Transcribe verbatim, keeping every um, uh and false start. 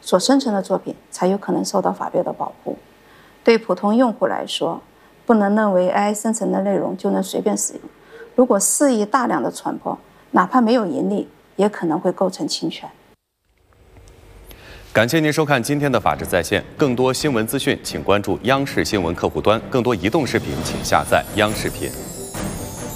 所生成的作品才有可能受到法律的保护。对普通用户来说，不能认为 A I 生成的内容就能随便使用。如果肆意大量的传播，哪怕没有盈利，也可能会构成侵权。 感谢您收看今天的《法治在线》，更多新闻资讯，请关注央视新闻客户端；更多移动视频，请下载央视频。